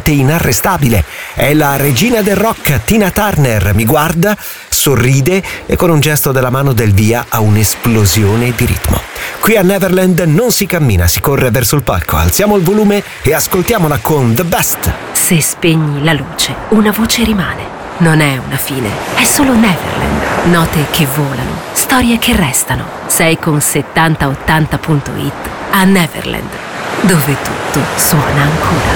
completamente inarrestabile. È la regina del rock, Tina Turner. Mi guarda, sorride e con un gesto della mano del via a un'esplosione di ritmo. Qui a Neverland non si cammina, si corre verso il palco. Alziamo il volume e ascoltiamola con The Best. Se spegni la luce, una voce rimane. Non è una fine, è solo Neverland. Note che volano, storie che restano. Sei con 7080.it a Neverland, dove tutto suona ancora.